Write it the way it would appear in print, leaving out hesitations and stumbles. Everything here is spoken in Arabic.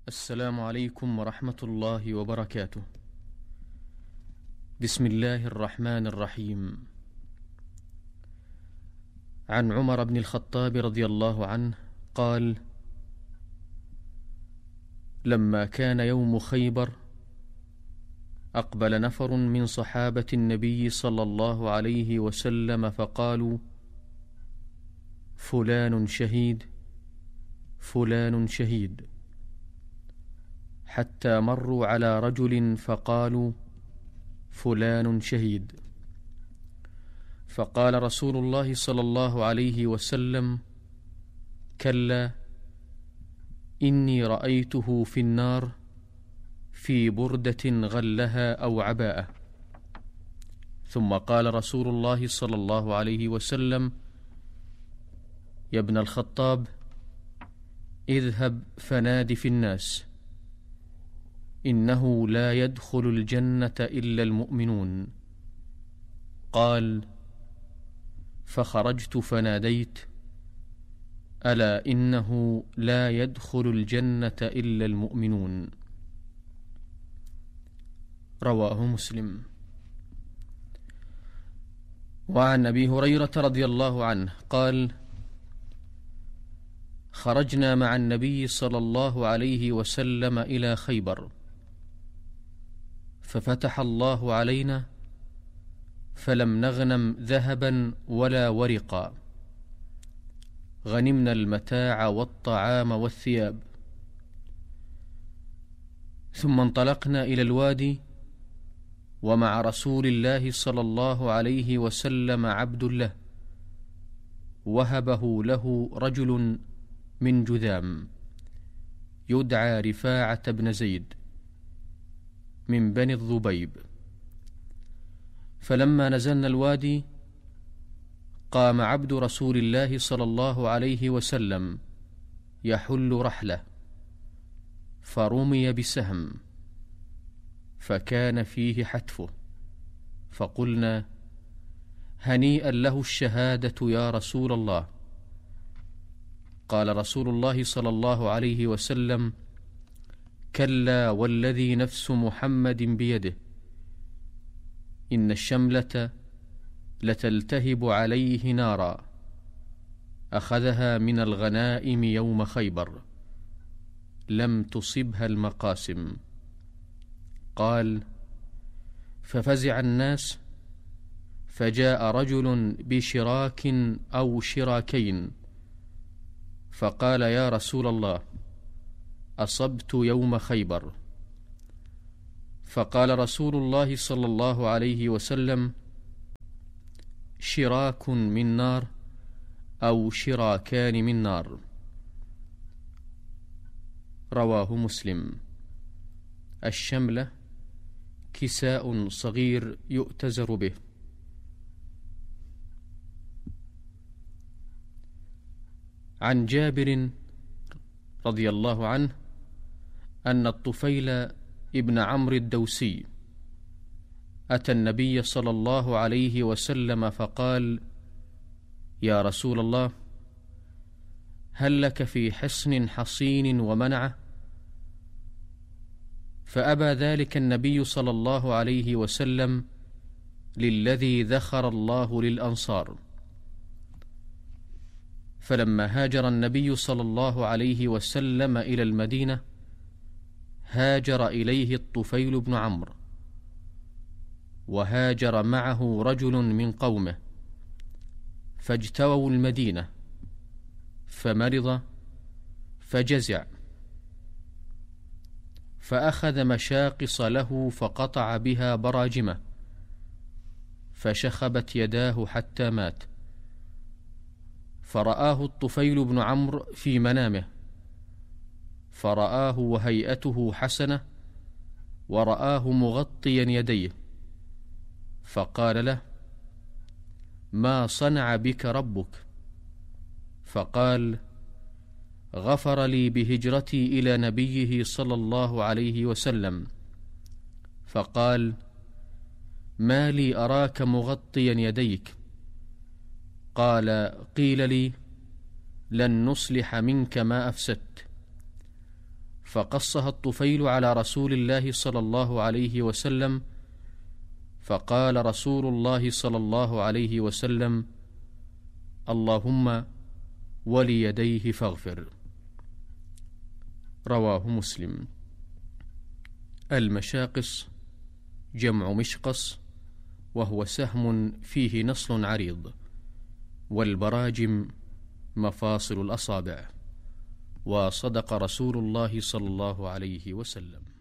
السلام عليكم ورحمة الله وبركاته. بسم الله الرحمن الرحيم. عن عمر بن الخطاب رضي الله عنه قال: لما كان يوم خيبر أقبل نفر من صحابة النبي صلى الله عليه وسلم فقالوا: فلان شهيد، فلان شهيد، حتى مروا على رجل فقالوا: فلان شهيد. فقال رسول الله صلى الله عليه وسلم: كلا، إني رأيته في النار في بردة غلها أو عباءة. ثم قال رسول الله صلى الله عليه وسلم: يا ابن الخطاب، اذهب فناد في الناس، إنه لا يدخل الجنة إلا المؤمنون. قال: فخرجت فناديت: ألا إنه لا يدخل الجنة إلا المؤمنون. رواه مسلم. وعن أبي هريرة رضي الله عنه قال: خرجنا مع النبي صلى الله عليه وسلم إلى خيبر، ففتح الله علينا فلم نغنم ذهبا ولا ورقا، غنمنا المتاع والطعام والثياب. ثم انطلقنا إلى الوادي، ومع رسول الله صلى الله عليه وسلم عبد له وهبه له رجل من جذام يدعى رفاعة بن زيد من بني الضبيب. فلما نزلنا الوادي قام عبد رسول الله صلى الله عليه وسلم يحل رحله، فرمي بسهم فكان فيه حتفه، فقلنا: هنيئا له الشهادة يا رسول الله. قال رسول الله صلى الله عليه وسلم: كلا، والذي نفس محمد بيده، إن الشملة لتلتهب عليه نارا، أخذها من الغنائم يوم خيبر، لم تصبها المقاسم. قال: ففزع الناس، فجاء رجل بشراك أو شراكين فقال: يا رسول الله، أصبت يوم خيبر. فقال رسول الله صلى الله عليه وسلم: شراك من نار أو شراكان من نار. رواه مسلم. الشملة كساء صغير يؤتزر به. عن جابر رضي الله عنه أن الطفيل ابن عمرو الدوسي أتى النبي صلى الله عليه وسلم فقال: يا رسول الله، هل لك في حصن حصين ومنعه؟ فأبى ذلك النبي صلى الله عليه وسلم للذي ذخر الله للأنصار. فلما هاجر النبي صلى الله عليه وسلم إلى المدينة هاجر إليه الطفيل بن عمرو، وهاجر معه رجل من قومه، فاجتووا المدينة، فمرض فجزع، فأخذ مشاقص له فقطع بها براجمه، فشخبت يداه حتى مات. فرآه الطفيل بن عمرو في منامه، فرآه وهيئته حسنة، ورآه مغطيا يديه، فقال له: ما صنع بك ربك؟ فقال: غفر لي بهجرتي إلى نبيه صلى الله عليه وسلم. فقال: ما لي أراك مغطيا يديك؟ قال: قيل لي: لن نصلح منك ما أفسدت. فقصها الطفيل على رسول الله صلى الله عليه وسلم، فقال رسول الله صلى الله عليه وسلم: اللهم وليديه فاغفر. رواه مسلم. المشاقص جمع مشقص، وهو سهم فيه نصل عريض، والبراجم مفاصل الأصابع. وصدق رسول الله صلى الله عليه وسلم.